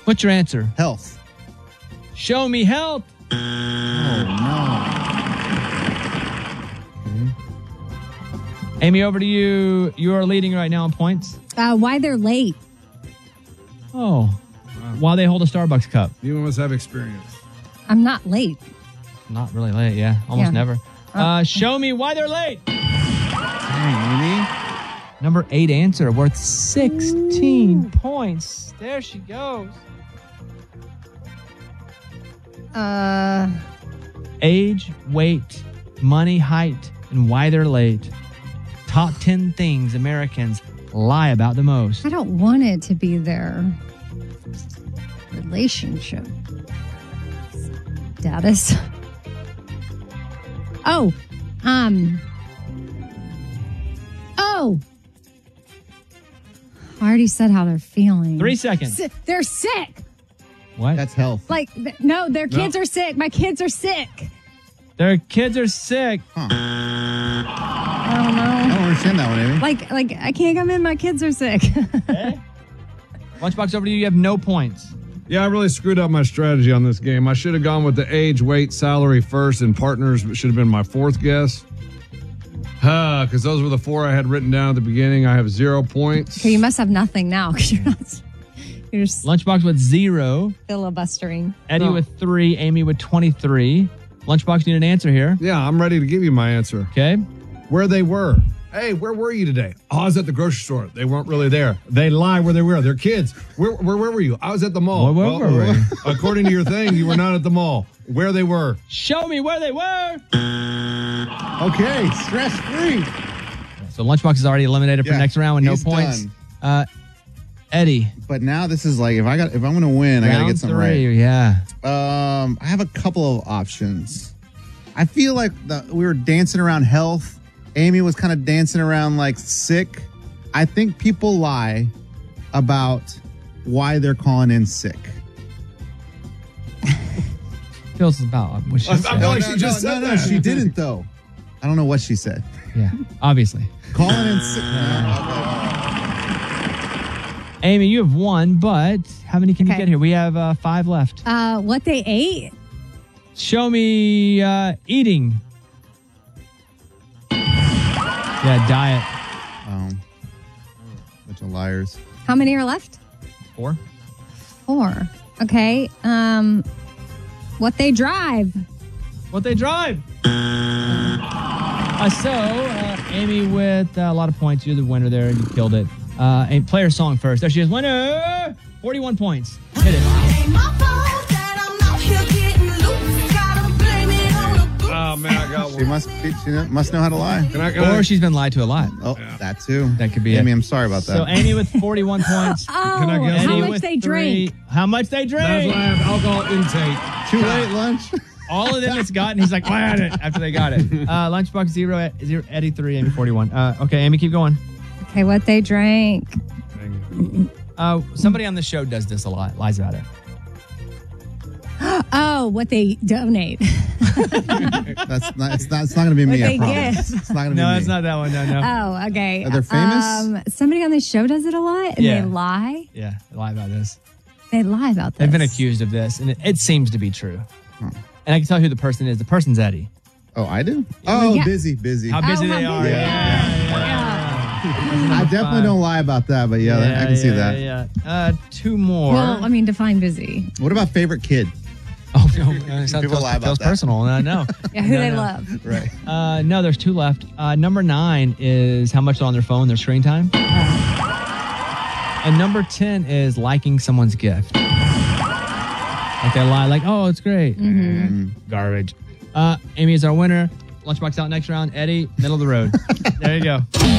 What's your answer? Health. Show me health. Oh, no. Amy, over to you. You are leading right now in points. Why they're late? Oh, while they hold a Starbucks cup. You must have experience. I'm not late. Not really late, yeah. Almost Yeah. never. Show me why they're late. Dang, Amy. Number 8 answer worth 16 points. There she goes. Age, weight, money, height, and why they're late. Top 10 things Americans lie about the most. I don't want it to be their relationship status. Oh. I already said how they're feeling. 3 seconds. They're sick. What? That's health. Like, no, their kids are sick. My kids are sick. Their kids are sick. Huh. I don't know. I don't understand that one, Amy. Like I can't come in. My kids are sick. Okay. Lunchbox, over to you. You have no points. Yeah, I really screwed up my strategy on this game. I should have gone with the age, weight, salary first, and partners should have been my fourth guess. Because those were the 4 I had written down at the beginning. I have 0 points. Okay, you must have nothing now because you're just Lunchbox with 0. filibustering. Eddie with 3. Amy with 23. Lunchbox, need an answer here. Yeah, I'm ready to give you my answer. Okay. Where they were. Hey, where were you today? Oh, I was at the grocery store. They weren't really there. They lie where they were. They're kids. Where were you? I was at the mall. Where were we? According to your thing, you were not at the mall. Where they were. Show me where they were. Okay, stress-free. So Lunchbox is already eliminated for Yeah, the next round with no he's points. done. Eddie. But now this is like, if I'm going to win, I got to Round get something 3, right. yeah. I have a couple of options. I feel like we were dancing around health. Amy was kind of dancing around like sick. I think people lie about why they're calling in sick. Feels about what she I said. feel like she just said no, that. she didn't though. I don't know what she said. Yeah, obviously. Calling in sick. Amy, you have 1, but how many can you Okay. get here? We have 5 left. What they ate? Show me eating. Yeah, diet. Bunch of liars. How many are left? 4. 4. Okay. What they drive? What they drive. Amy with a lot of points. You're the winner there. You killed it. And play her song first. There she is. Winner. 41 points. Hit it. Oh, man, I got She one. must know how to lie. Can I Or she's been lied to a lot. Oh, that too. That could be Amy, it. I'm sorry about that. So Amy with 41 points. Oh, Can I guess? how Eddie much with they 3. drink? How much they That's drink? why I have alcohol intake. Too late lunch. All of them it's gotten. He's like, I had it after they got it. Lunchbox 0, Eddie 3, Amy 41. Okay, Amy, keep going. Okay, what they drank? Somebody on the show does this a lot. Lies about it. Oh, what they donate. That's not. It's not going to be me. What I they promise. give. It's not going to be No, me. it's not that one. No. Oh, okay. Are they famous? Somebody on the show does it a lot, and Yeah. they lie. Yeah, they lie about this. They lie about this. They've been accused of this, and it seems to be true. And I can tell who the person is. The person's Eddie. Oh, I do. Oh, Yeah. busy. How busy how they are. busy. I definitely don't lie about that, but yeah, I can see that. Yeah. 2 more. Well, I mean, define busy. What about favorite kid? Oh, no. It People lie about feels that. personal. No. Yeah, who No, they no. love. Right. No, there's 2 left. Number 9 is how much they're on their phone, their screen time. And number 10 is liking someone's gift. Like they lie, like, oh, it's great. Garbage. Amy is our winner. Lunchbox out next round. Eddie, middle of the road. There you go.